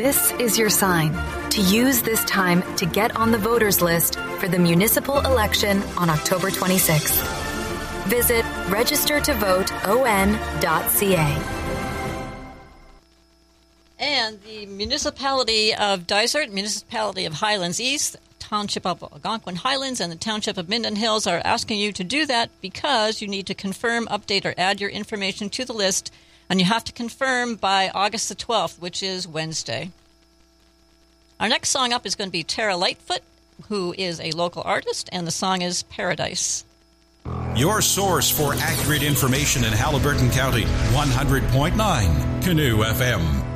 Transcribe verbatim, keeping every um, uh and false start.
This is your sign to use this time to get on the voters list for the municipal election on October twenty-sixth. Visit register to vote o n dot c a. And the municipality of Dysart, municipality of Highlands East, Township of Algonquin Highlands, and the Township of Minden Hills are asking you to do that because you need to confirm, update, or add your information to the list, and you have to confirm by August the twelfth, which is Wednesday. Our next song up is going to be Tara Lightfoot, who is a local artist, and the song is Paradise. Your source for accurate information in Haliburton County, one hundred point nine Canoe F M.